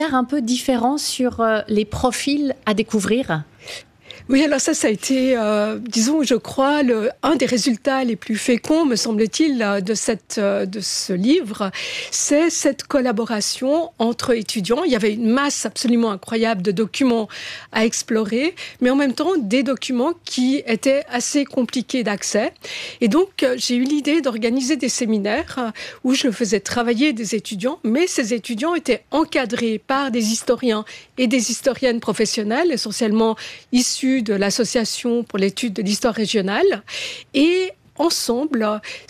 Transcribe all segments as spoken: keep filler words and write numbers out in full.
un peu différent sur euh, les profils à découvrir? Oui, alors ça, ça a été, euh, disons, je crois, le, un des résultats les plus féconds, me semble-t-il, de, cette, de ce livre, c'est cette collaboration entre étudiants. Il y avait une masse absolument incroyable de documents à explorer, mais en même temps, des documents qui étaient assez compliqués d'accès. Et donc, j'ai eu l'idée d'organiser des séminaires où je faisais travailler des étudiants, mais ces étudiants étaient encadrés par des historiens et des historiennes professionnelles, essentiellement issus de l'Association pour l'étude de l'histoire régionale. Et ensemble,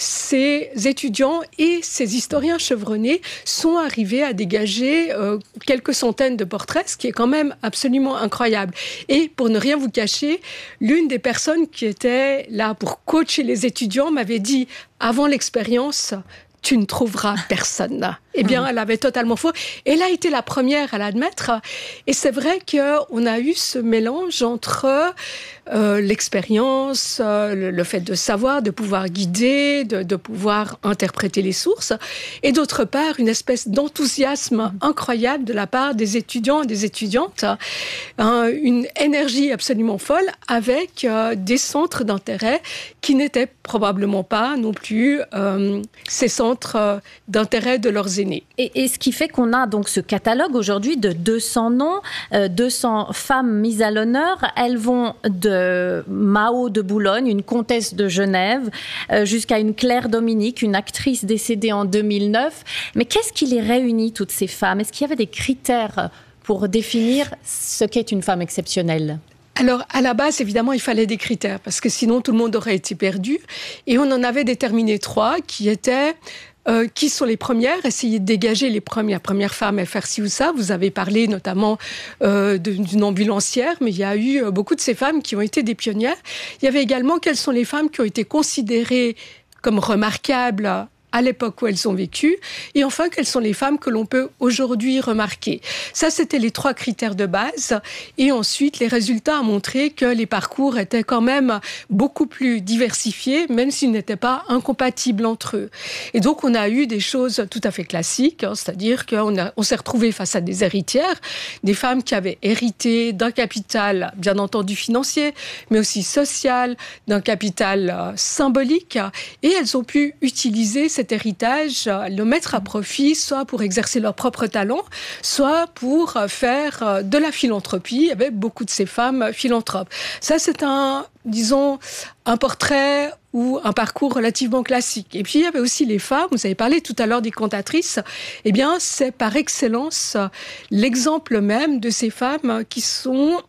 ces étudiants et ces historiens chevronnés sont arrivés à dégager euh, quelques centaines de portraits, ce qui est quand même absolument incroyable. Et pour ne rien vous cacher, l'une des personnes qui était là pour coacher les étudiants m'avait dit, avant l'expérience, tu ne trouveras personne. Eh bien, elle avait totalement faux. Elle a été la première à l'admettre. Et c'est vrai qu'on a eu ce mélange entre euh, l'expérience, euh, le, le fait de savoir, de pouvoir guider, de, de pouvoir interpréter les sources, et d'autre part, une espèce d'enthousiasme incroyable de la part des étudiants et des étudiantes, hein, une énergie absolument folle avec euh, des centres d'intérêt qui n'étaient probablement pas non plus euh, ces centres euh, d'intérêt de leurs aînés. Et, et ce qui fait qu'on a donc ce catalogue aujourd'hui de deux cents noms, euh, deux cents femmes mises à l'honneur. Elles vont de Mao de Boulogne, une comtesse de Genève, euh, jusqu'à une Claire Dominique, une actrice décédée en deux mille neuf. Mais qu'est-ce qui les réunit, toutes ces femmes? Est-ce qu'il y avait des critères pour définir ce qu'est une femme exceptionnelle? Alors, à la base, évidemment, il fallait des critères, parce que sinon, tout le monde aurait été perdu. Et on en avait déterminé trois, qui étaient... Euh, qui sont les premières, essayer de dégager les premières, premières femmes à faire ci ou ça. Vous avez parlé notamment euh, d'une ambulancière, mais il y a eu euh, beaucoup de ces femmes qui ont été des pionnières. Il y avait également quelles sont les femmes qui ont été considérées comme remarquables à l'époque où elles ont vécu, et enfin, quelles sont les femmes que l'on peut aujourd'hui remarquer. Ça, c'était les trois critères de base, et ensuite, les résultats ont montré que les parcours étaient quand même beaucoup plus diversifiés, même s'ils n'étaient pas incompatibles entre eux. Et donc, on a eu des choses tout à fait classiques, hein, c'est-à-dire qu'on a, on s'est retrouvé face à des héritières, des femmes qui avaient hérité d'un capital, bien entendu financier, mais aussi social, d'un capital euh, symbolique, et elles ont pu utiliser ces cet héritage, le mettre à profit, soit pour exercer leur propre talent, soit pour faire de la philanthropie. Il y avait beaucoup de ces femmes philanthropes. Ça, c'est un, disons, un portrait ou un parcours relativement classique. Et puis, il y avait aussi les femmes, vous avez parlé tout à l'heure des cantatrices, eh bien, c'est par excellence l'exemple même de ces femmes qui sont...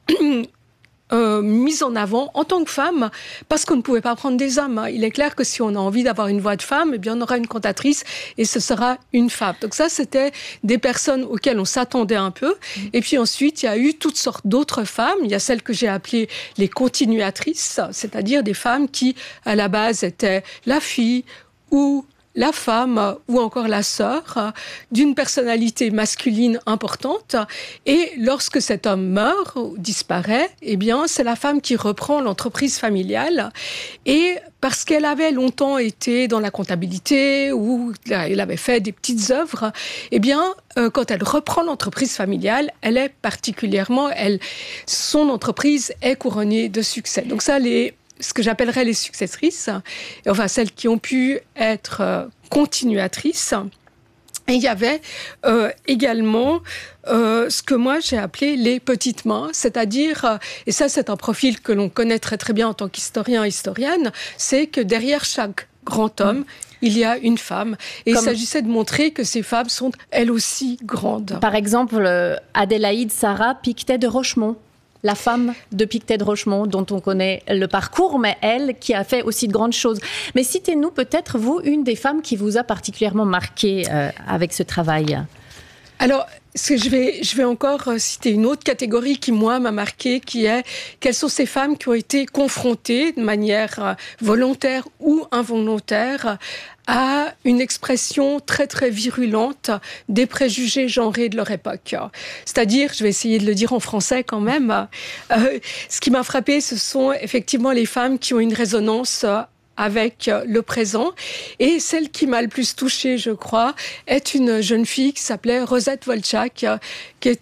Euh, mise en avant en tant que femme, parce qu'on ne pouvait pas prendre des hommes. Il est clair que si on a envie d'avoir une voix de femme, eh bien, on aura une cantatrice et ce sera une femme. Donc ça, c'était des personnes auxquelles on s'attendait un peu. Et puis ensuite, il y a eu toutes sortes d'autres femmes. Il y a celles que j'ai appelées les continuatrices, c'est-à-dire des femmes qui, à la base, étaient la fille ou la femme ou encore la sœur d'une personnalité masculine importante, et lorsque cet homme meurt ou disparaît, eh bien, c'est la femme qui reprend l'entreprise familiale, et parce qu'elle avait longtemps été dans la comptabilité ou elle avait fait des petites œuvres, eh bien, euh, quand elle reprend l'entreprise familiale, elle est particulièrement, elle, son entreprise est couronnée de succès. Donc ça, les ce que j'appellerais les successrices, enfin celles qui ont pu être euh, continuatrices. Et il y avait euh, également euh, ce que moi j'ai appelé les petites mains, c'est-à-dire, euh, et ça c'est un profil que l'on connaît très très bien en tant qu'historien, historienne, c'est que derrière chaque grand homme, il y a une femme. Et Comme... il s'agissait de montrer que ces femmes sont elles aussi grandes. Par exemple, Adélaïde Sarah Pictet de Rochemont. La femme de Pictet de Rochemont, dont on connaît le parcours, mais elle qui a fait aussi de grandes choses. Mais citez-nous peut-être, vous, une des femmes qui vous a particulièrement marqué euh, avec ce travail. Alors, ce que je vais, je vais encore citer une autre catégorie qui, moi, m'a marquée, qui est quelles sont ces femmes qui ont été confrontées de manière volontaire ou involontaire à une expression très, très virulente des préjugés genrés de leur époque. C'est-à-dire, je vais essayer de le dire en français quand même, euh, ce qui m'a frappée, ce sont effectivement les femmes qui ont une résonance avec le présent. Et celle qui m'a le plus touchée, je crois, est une jeune fille qui s'appelait Rosette Volchak, qui était